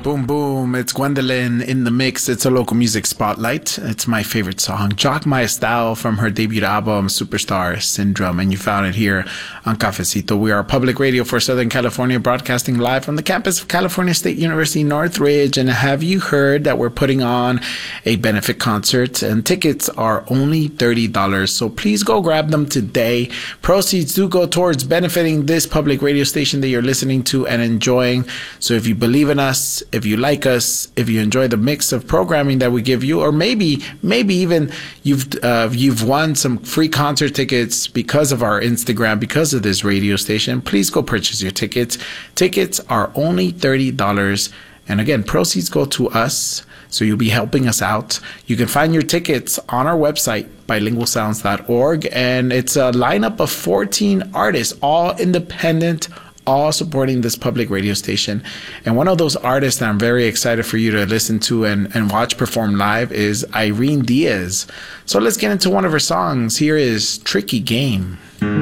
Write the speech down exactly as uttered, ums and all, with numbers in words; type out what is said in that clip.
Boom, boom. It's Gwendolyn in the mix. It's a local music spotlight. It's my favorite song, Jock My Style, from her debut album, Superstar Syndrome. And you found it here on Cafecito. We are public radio for Southern California, broadcasting live from the campus of California State University, Northridge. And have you heard that we're putting on a benefit concert? And tickets are only thirty dollars. So please go grab them today. Proceeds do go towards benefiting this public radio station that you're listening to and enjoying. So if you believe in us, if you like us, if you enjoy the mix of programming that we give you, or maybe maybe even you've uh, you've won some free concert tickets because of our Instagram, because of this radio station, please go purchase your tickets. Tickets are only thirty dollars. And again, proceeds go to us, so you'll be helping us out. You can find your tickets on our website, bilingual sounds dot org, and it's a lineup of fourteen artists, all independent, all supporting this public radio station. And one of those artists that I'm very excited for you to listen to and, and watch perform live is Irene Diaz. So let's get into one of her songs. Here is Tricky Game.